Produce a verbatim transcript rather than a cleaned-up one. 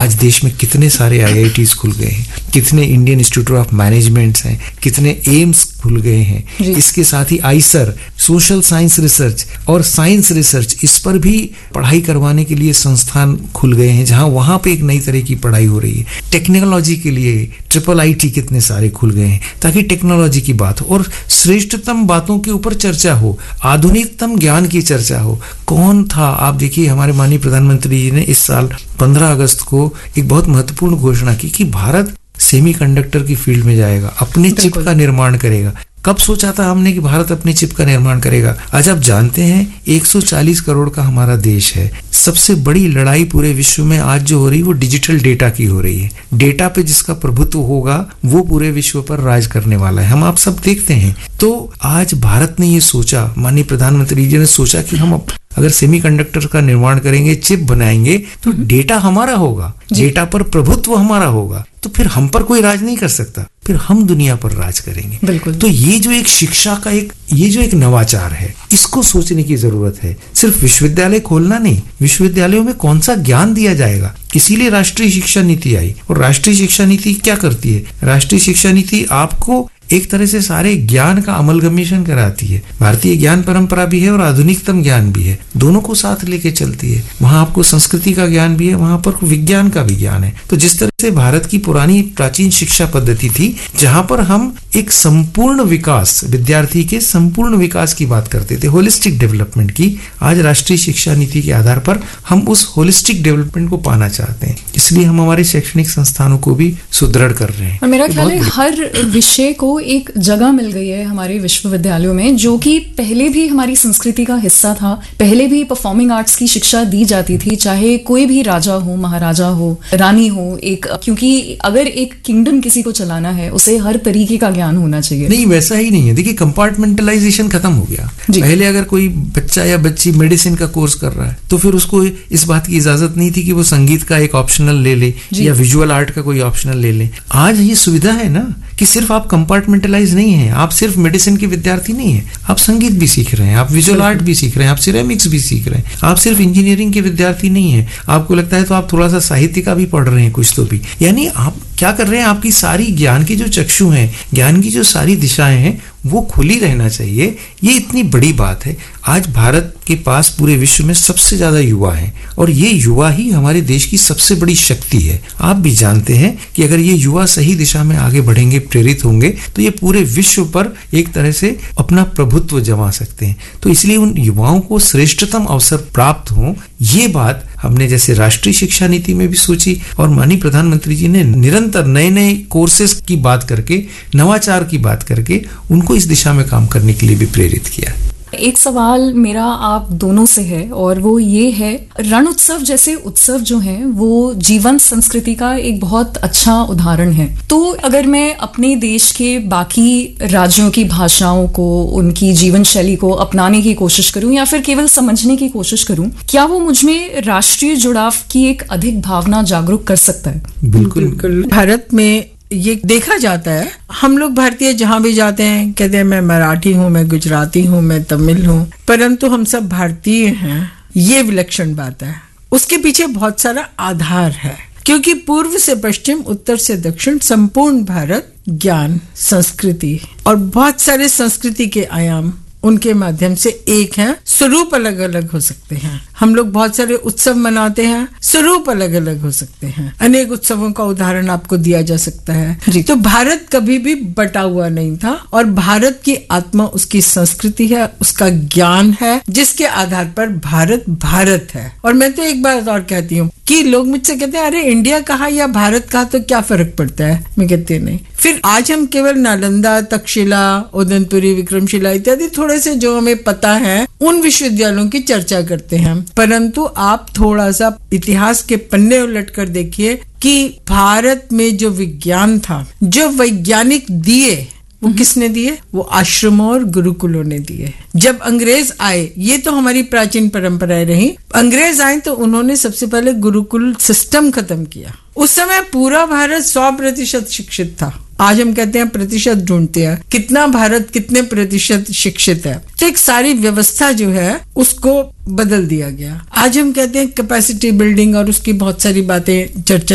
आज देश में कितने सारे आई आई टीज़ खुल गए हैं, कितने इंडियन इंस्टीट्यूट ऑफ मैनेजमेंट्स हैं, कितने एम्स खुल गए हैं। इसके साथ ही आईसर, सोशल साइंस रिसर्च और साइंस रिसर्च, इस पर भी पढ़ाई करवाने के लिए संस्थान खुल गए हैं, जहां वहां पे एक नई तरह की पढ़ाई हो रही है। टेक्नोलॉजी के लिए ट्रिपल आई टी कितने सारे खुल गए हैं, ताकि टेक्नोलॉजी की बात हो और श्रेष्ठतम बातों के ऊपर चर्चा हो, आधुनिकतम ज्ञान की चर्चा हो। कौन था, आप देखिए हमारे माननीय प्रधानमंत्री जी ने इस साल पंद्रह अगस्त को एक बहुत महत्वपूर्ण घोषणा की कि भारत सेमीकंडक्टर की फील्ड में जाएगा, अपने चिप का निर्माण करेगा। कब सोचा था हमने कि भारत अपने चिप का निर्माण करेगा? आज आप जानते हैं एक सौ चालीस करोड़ का हमारा देश है। सबसे बड़ी लड़ाई पूरे विश्व में आज जो हो रही है वो डिजिटल डेटा की हो रही है। डेटा पे जिसका प्रभुत्व होगा वो पूरे विश्व पर राज करने वाला है, हम आप सब देखते हैं। तो आज भारत ने ये सोचा, माननीय प्रधानमंत्री जी ने सोचा कि हम अगर सेमीकंडक्टर का निर्माण करेंगे, चिप बनाएंगे, तो डेटा हमारा होगा, डेटा पर प्रभुत्व हमारा होगा, तो फिर हम पर कोई राज नहीं कर सकता, फिर हम दुनिया पर राज करेंगे। बिल्कुल। तो ये जो एक शिक्षा का एक ये जो एक नवाचार है, इसको सोचने की जरूरत है। सिर्फ विश्वविद्यालय खोलना नहीं, विश्वविद्यालयों में कौन सा ज्ञान दिया जाएगा, इसीलिए राष्ट्रीय शिक्षा नीति आई। और राष्ट्रीय शिक्षा नीति क्या करती है? राष्ट्रीय शिक्षा नीति आपको एक तरह से सारे ज्ञान का अमलगमेशन कराती है। भारतीय ज्ञान परंपरा भी है और आधुनिकतम ज्ञान भी है, दोनों को साथ लेके चलती है। वहां आपको संस्कृति का ज्ञान भी है, वहां पर विज्ञान का भी ज्ञान है। तो जिस तरह से भारत की पुरानी प्राचीन शिक्षा पद्धति थी, जहां पर हम एक संपूर्ण विकास, विद्यार्थी के संपूर्ण विकास की बात करते थे, होलिस्टिक डेवलपमेंट की, आज राष्ट्रीय शिक्षा नीति के आधार पर हम उस होलिस्टिक डेवलपमेंट को पाना चाहते हैं। इसलिए हम हमारे शैक्षणिक संस्थानों को भी सुदृढ़ कर रहे हैं। और मेरा ख्याल है हर विषय को एक जगह मिल गई है हमारे विश्वविद्यालयों में, जो कि पहले भी हमारी संस्कृति का हिस्सा था। पहले भी परफॉर्मिंग आर्ट्स की शिक्षा दी जाती थी, चाहे कोई भी राजा हो, महाराजा हो, रानी हो, एक क्योंकि अगर एक किंगडम किसी को चलाना है, उसे हर तरीके का ज्ञान होना चाहिए। नहीं, वैसा ही नहीं है। देखिए, कंपार्टमेंटलाइजेशन खत्म हो गया। पहले अगर कोई बच्चा या बच्ची मेडिसिन का कोर्स कर रहा है, तो फिर उसको इस बात की इजाजत नहीं थी कि वो संगीत का एक ऑप्शनल ले ले या विजुअल आर्ट का कोई ऑप्शनल ले ले। आज ये सुविधा है ना कि सिर्फ आप कंपार्टमेंटलाइज नहीं है, आप सिर्फ मेडिसिन के विद्यार्थी नहीं है, आप संगीत भी सीख रहे हैं, आप विजुअल आर्ट भी सीख रहे हैं, आप सिरेमिक्स भी सीख रहे हैं, आप सिर्फ इंजीनियरिंग के विद्यार्थी नहीं है, आपको लगता है तो आप थोड़ा सा साहित्य का भी पढ़ रहे हैं कुछ तो भी। यानी आप क्या कर रहे हैं, आपकी सारी ज्ञान की जो चक्षु हैं, ज्ञान की जो सारी दिशाएं हैं, वो खुली रहना चाहिए। ये इतनी बड़ी बात है। आज भारत के पास पूरे विश्व में सबसे ज्यादा युवा हैं और ये युवा ही हमारे देश की सबसे बड़ी शक्ति है। आप भी जानते हैं कि अगर ये युवा सही दिशा में आगे बढ़ेंगे, प्रेरित होंगे, तो ये पूरे विश्व पर एक तरह से अपना प्रभुत्व जमा सकते हैं। तो इसलिए उन युवाओं को श्रेष्ठतम अवसर प्राप्त हो, ये बात हमने जैसे राष्ट्रीय शिक्षा नीति में भी सोची और माननीय प्रधानमंत्री जी ने निरंतर नए नए कोर्सेज की बात करके, नवाचार की बात करके उनको इस दिशा में काम करने के लिए भी प्रेरित किया। एक सवाल मेरा आप दोनों से है और वो ये है, रण उत्सव जैसे उत्सव जो हैं वो जीवंत संस्कृति का एक बहुत अच्छा उदाहरण है। तो अगर मैं अपने देश के बाकी राज्यों की भाषाओं को, उनकी जीवन शैली को अपनाने की कोशिश करूं या फिर केवल समझने की कोशिश करूं, क्या वो मुझ में राष्ट्रीय जुड़ाव की एक अधिक भावना जागरूक कर सकता है? बिल्कुल बिल्कुल। भारत में ये देखा जाता है, हम लोग भारतीय जहाँ भी जाते हैं कहते हैं मैं मराठी हूँ, मैं गुजराती हूँ, मैं तमिल हूँ, परंतु हम सब भारतीय हैं। ये विलक्षण बात है। उसके पीछे बहुत सारा आधार है, क्योंकि पूर्व से पश्चिम, उत्तर से दक्षिण, संपूर्ण भारत ज्ञान, संस्कृति और बहुत सारे संस्कृति के आयाम उनके माध्यम से एक है। स्वरूप अलग अलग हो सकते हैं। हम लोग बहुत सारे उत्सव मनाते हैं, स्वरूप अलग अलग हो सकते हैं। अनेक उत्सवों का उदाहरण आपको दिया जा सकता है। तो भारत कभी भी बटा हुआ नहीं था और भारत की आत्मा उसकी संस्कृति है, उसका ज्ञान है, जिसके आधार पर भारत भारत है। और मैं तो एक बात और कहती हूँ कि लोग मुझसे कहते हैं अरे इंडिया कहा या भारत कहा तो क्या फर्क पड़ता है? मैं कहती नहीं। फिर आज हम केवल नालंदा, तक्षशिला, उदयपुरी, विक्रमशिला इत्यादि थोड़े से जो हमें पता है उन विश्वविद्यालयों की चर्चा करते हैं, परंतु आप थोड़ा सा इतिहास के पन्ने उलट कर देखिए कि भारत में जो विज्ञान था, जो वैज्ञानिक दिए, वो किसने दिए? वो आश्रमों और गुरुकुलों ने दिए। जब अंग्रेज आए, ये तो हमारी प्राचीन परंपराएं रही, अंग्रेज आए तो उन्होंने सबसे पहले गुरुकुल सिस्टम खत्म किया। उस समय पूरा भारत सौ प्रतिशत शिक्षित था। आज हम कहते हैं प्रतिशत ढूंढते हैं, कितना भारत कितने प्रतिशत शिक्षित है। तो एक सारी व्यवस्था जो है उसको बदल दिया गया। आज हम कहते हैं कैपेसिटी बिल्डिंग और उसकी बहुत सारी बातें चर्चा